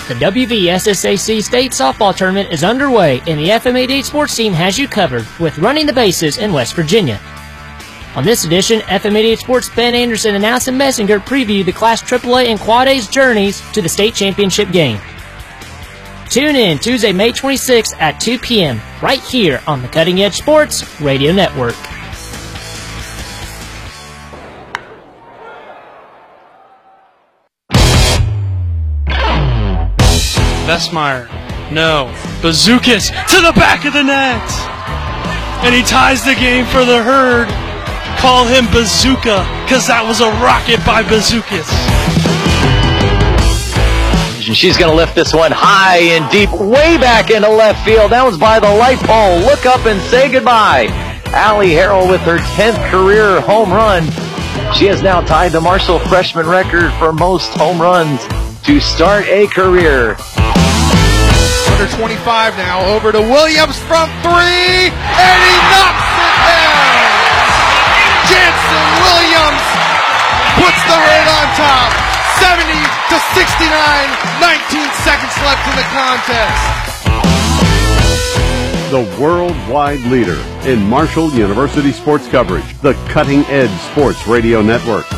The WVSSAC State Softball Tournament is underway, and the FM88 Sports Team has you covered with Running the Bases in West Virginia. On this edition, FM88 Sports' Ben Anderson and Allison Messinger preview the Class AAA and Quad A's journeys to the state championship game. Tune in Tuesday, May 26th at 2 p.m. right here on the Cutting Edge Sports Radio Network. Vestmeyer, no. Bazookas to the back of the net. And he ties the game for the Herd. Call him Bazooka, because that was a rocket by Bazookas. She's going to lift this one high and deep, way back into left field. That was by the light pole. Look up and say goodbye. Allie Harrell with her 10th career home run. She has now tied the Marshall freshman record for most home runs to start a career. Under 25 now, over to Williams from three, and he knocks it down! Jansen Williams puts the Herd on top, 70-69, 19 seconds left in the contest. The worldwide leader in Marshall University sports coverage, the Cutting Edge Sports Radio Network.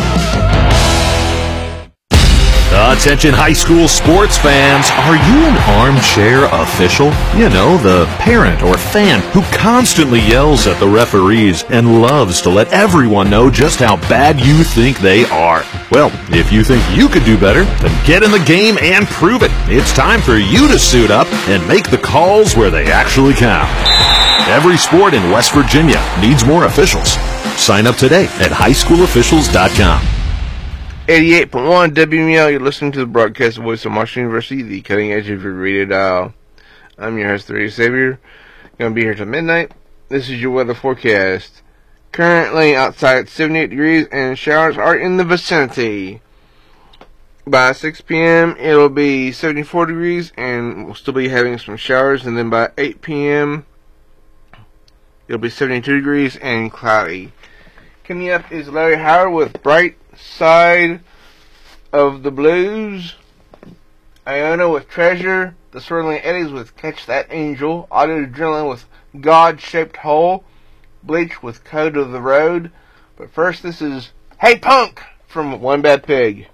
Attention high school sports fans, are you an armchair official? You know, the parent or fan who constantly yells at the referees and loves to let everyone know just how bad you think they are. Well, if you think you could do better, then get in the game and prove it. It's time for you to suit up and make the calls where they actually count. Every sport in West Virginia needs more officials. Sign up today at highschoolofficials.com. 88.1 WML, you're listening to the broadcast voice of Marshall University, the cutting edge of your radio dial. I'm your host, the Radio Savior. Going to be here till midnight. This is your weather forecast. Currently outside at 78 degrees and showers are in the vicinity. By 6 p.m. it'll be 74 degrees and we'll still be having some showers, and then by 8 p.m. it'll be 72 degrees and cloudy. Coming up is Larry Howard with Bright Side of the Blues, Iona with Treasure, the Swirling Eddies with Catch That Angel, Audio Adrenaline with God-Shaped Hole, Bleach with Code of the Road. But first, this is Hey Punk from One Bad Pig.